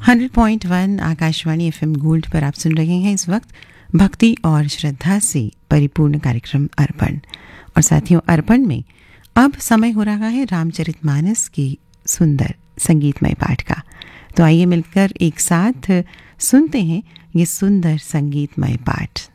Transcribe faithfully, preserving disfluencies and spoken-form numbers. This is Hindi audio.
Hundred point one Akashvani FM gold पर आप सुन रहे हैं इस वक्त भक्ति और श्रद्धा से परिपूर्ण कार्यक्रम अर्पण। और साथियों, अर्पण में अब समय हो रहा है रामचरितमानस की सुंदर संगीतमय पाठ का। तो आइए मिलकर एक साथ सुनते हैं ये सुंदर संगीतमय पाठ।